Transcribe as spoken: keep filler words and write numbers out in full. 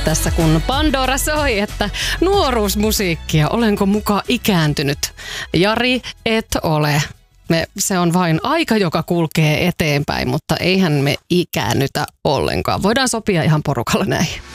tässä, kun Pandora soi, että nuoruusmusiikkia, olenko muka ikääntynyt? Jari, et ole. Me, se on vain aika, joka kulkee eteenpäin, mutta eihän me ikäännytä ollenkaan. Voidaan sopia ihan porukalla näin.